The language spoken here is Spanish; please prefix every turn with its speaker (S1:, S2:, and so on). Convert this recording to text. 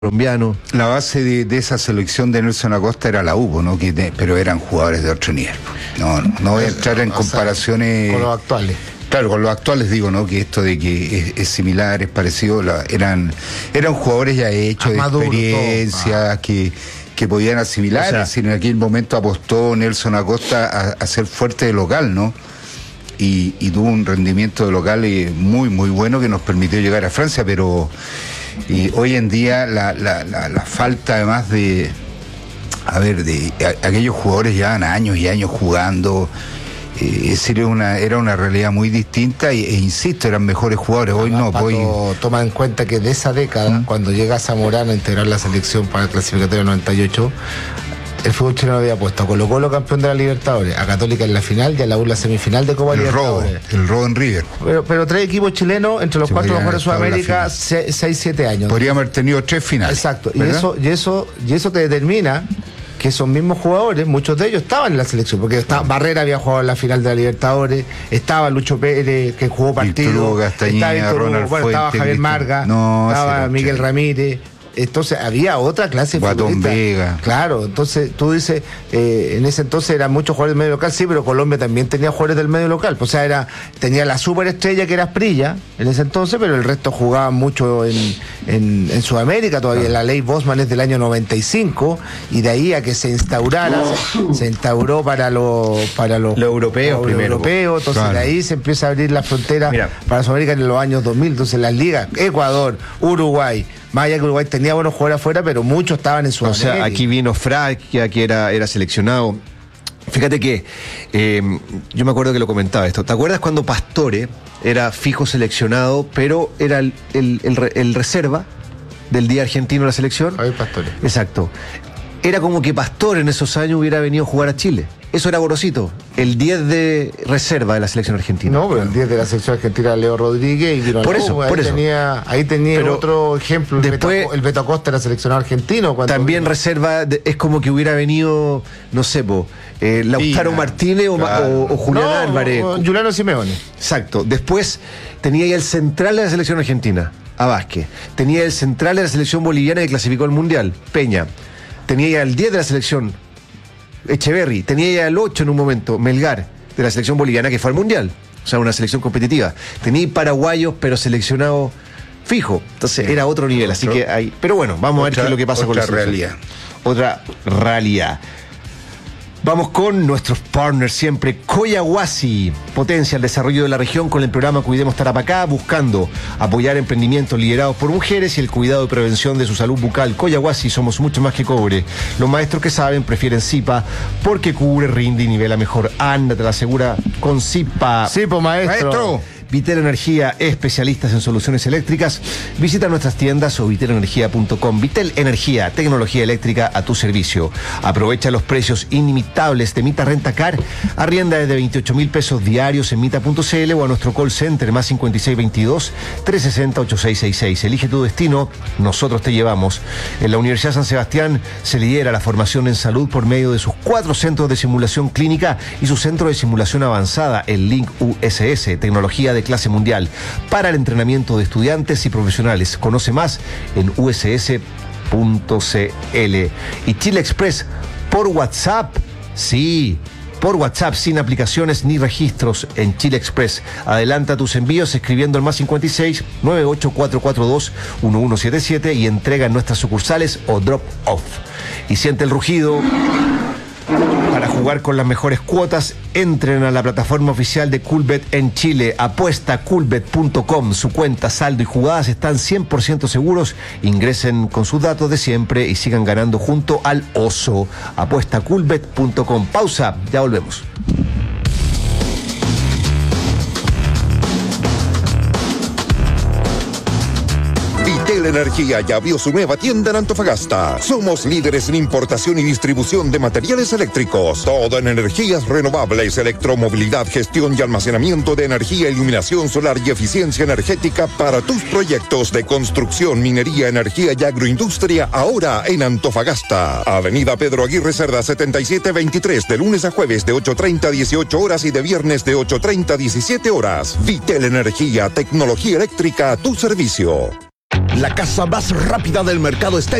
S1: colombiano.
S2: La base de esa selección de Nelson Acosta era la UBO, ¿no? Pero eran jugadores de otro nivel. No voy a entrar en comparaciones
S3: con los actuales.
S2: Claro, con los actuales digo, ¿no? Que esto de que es similar, es parecido, eran jugadores ya hechos, de experiencia, que podían asimilar. O sea, es decir, en aquel momento apostó Nelson Acosta a ser fuerte de local, ¿no? Y tuvo un rendimiento de local muy, muy bueno que nos permitió llegar a Francia, pero hoy en día la falta además de aquellos jugadores llevan años y años jugando. Era una realidad muy distinta e insisto, eran mejores jugadores. Hoy no,
S3: Pato, toma en cuenta que de esa década, cuando llega Zamorano a integrar la selección para el clasificatorio 98, el fútbol chileno había puesto a Colo-Colo campeón de la Libertadores, a Católica en la final y a la U en la semifinal de Copa Libertadores.
S2: El robo en River.
S3: Pero 3 equipos chilenos entre los 4 mejores de Sudamérica, 6-7 años.
S2: Podríamos haber tenido 3 finales.
S3: Exacto, y eso te determina que esos mismos jugadores, muchos de ellos estaban en la selección, porque Barrera había jugado en la final de la Libertadores, estaba Lucho Pérez, que jugó partido, estaba Javier Marga, estaba Miguel Ramírez. Entonces había otra clase de
S2: Guatón Vega.
S3: Claro, entonces tú dices, en ese entonces eran muchos jugadores del medio local, sí, pero Colombia también tenía jugadores del medio local. O sea, tenía la superestrella que era Asprilla en ese entonces, pero el resto jugaban mucho en Sudamérica todavía. Claro. La ley Bosman es del año 95, y de ahí a que se instaurara, se instauró para los
S1: europeos primero.
S3: Entonces claro, de ahí se empieza a abrir la frontera para Sudamérica en los años 2000. Entonces las ligas, Ecuador, Uruguay, más allá que Uruguay tenía buenos jugadores afuera, pero muchos estaban en Sudamérica.
S1: O sea, aquí vino Francia, que era seleccionado. Fíjate que yo me acuerdo que lo comentaba esto. ¿Te acuerdas cuando Pastore era fijo seleccionado, pero era el reserva del día argentino de la selección?
S3: Javier Pastore.
S1: Exacto. Era como que Pastore en esos años hubiera venido a jugar a Chile. Eso era Gorosito, el 10 de reserva de la selección argentina.
S3: No, pero el 10 de la selección argentina era Leo Rodríguez y vino
S1: por eso.
S3: Ahí tenía pero otro ejemplo,
S1: después,
S3: el Beto Acosta era seleccionado argentino.
S1: También reserva, es como que hubiera venido, no sé, Lautaro Martínez o Julián Álvarez.
S3: Giuliano Simeone.
S1: Exacto. Después tenía ahí el central de la selección argentina, a Vázquez. Tenía el central de la selección boliviana que clasificó al Mundial, Peña. Tenía ya el 10 de la selección, Echeverri. Tenía ya el 8 en un momento, Melgar, de la selección boliviana que fue al Mundial. O sea, una selección competitiva. Tenía paraguayos, pero seleccionado fijo. Entonces era otro nivel. Así que hay. Pero bueno, vamos a ver qué es lo que pasa con la
S2: realidad.
S1: Otra realidad. Vamos con nuestros partners siempre. Collahuasi potencia el desarrollo de la región con el programa Cuidemos Tarapacá, buscando apoyar emprendimientos liderados por mujeres y el cuidado y prevención de su salud bucal. Collahuasi, somos mucho más que cobre. Los maestros que saben prefieren Zipa porque cubre, rinde y nivela mejor. Anda, te la asegura con Zipa.
S3: Zipa, maestro.
S1: Vitel Energía, especialistas en soluciones eléctricas. Visita nuestras tiendas o vitelenergia.com. Vitel Energía, tecnología eléctrica a tu servicio. Aprovecha los precios inimitables de Mita Rentacar. Arrienda desde 28,000 pesos diarios en mita.cl o a nuestro call center más 5622-360-8666. Elige tu destino, nosotros te llevamos. En la Universidad San Sebastián se lidera la formación en salud por medio de sus 4 centros de simulación clínica y su centro de simulación avanzada, el Link USS, tecnología de clase mundial para el entrenamiento de estudiantes y profesionales. Conoce más en uss.cl. Y Chile Express por WhatsApp. Sí, por WhatsApp, sin aplicaciones ni registros en Chile Express. Adelanta tus envíos escribiendo el más 56-98442-1177 y entrega en nuestras sucursales o drop off. Y siente el rugido. Para jugar con las mejores cuotas, entren a la plataforma oficial de Coolbet en Chile. Apuesta coolbet.com. Su cuenta, saldo y jugadas están 100% seguros. Ingresen con sus datos de siempre y sigan ganando junto al oso. Apuesta coolbet.com. Pausa, ya volvemos.
S4: Vitel Energía ya abrió su nueva tienda en Antofagasta. Somos líderes en importación y distribución de materiales eléctricos. Todo en energías renovables, electromovilidad, gestión y almacenamiento de energía, iluminación solar y eficiencia energética para tus proyectos de construcción, minería, energía y agroindustria, ahora en Antofagasta. Avenida Pedro Aguirre Cerda 7723, de lunes a jueves de 8:30 a 18 horas y de viernes de 8:30 a 17 horas. Vitel Energía, tecnología eléctrica a tu servicio.
S5: La casa más rápida del mercado está